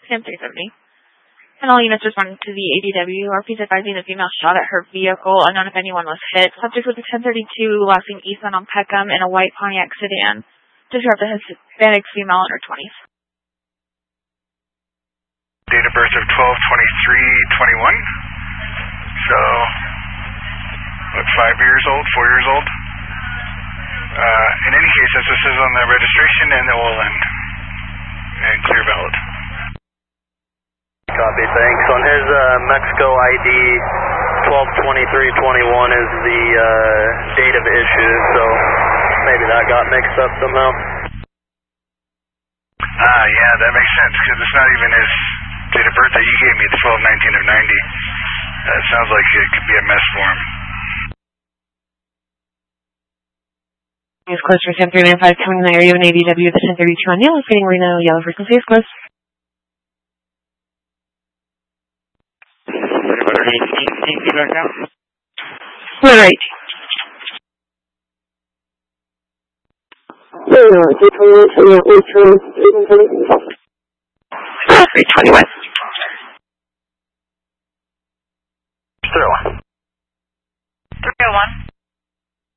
Sam 370. And all units responding to the ADW are please advising the female shot at her vehicle. Unknown if anyone was hit. Subject was a 1032 last seen eastbound on Peckham in a white Pontiac sedan. Described the Hispanic female in her 20s. Date of birth of 12/23/21. So, what, 5 years old, 4 years old? In any case, as this is on the registration and the oil end, and clear valid. Copy, thanks. On his Mexico ID, 12/23/21 is the date of issue, so maybe that got mixed up somehow. Yeah, that makes sense, because it's not even his date of birth that you gave me, the 12/19/90. It sounds like it could be a mess for him. News close for Sam 395 coming in the area of an ADW, the 1032 on yellow, fading Reno, yellow frequency is close. Back out. We're right. 321.